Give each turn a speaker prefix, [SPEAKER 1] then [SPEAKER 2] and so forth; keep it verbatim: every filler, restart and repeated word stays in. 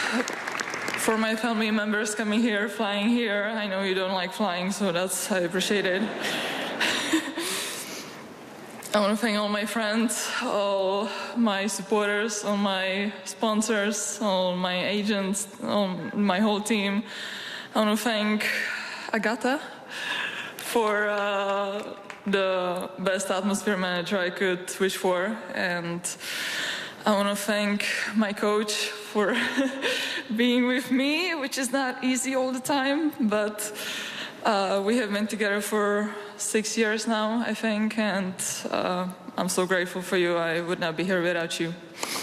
[SPEAKER 1] for my family members coming here, flying here. I know you don't like flying, so that's, I appreciate it. I want to thank all my friends, all my supporters, all my sponsors, all my agents, all my whole team. I want to thank Agata for uh, the best atmosphere manager I could wish for, and I want to thank my coach for being with me, which is not easy all the time, but uh, we have been together for six years now, I think, and uh, I'm so grateful for you. I would not be here without you.